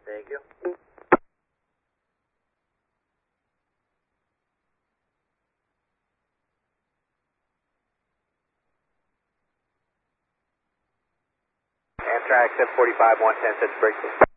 Thank you. Amtrak 745, 110, set to break.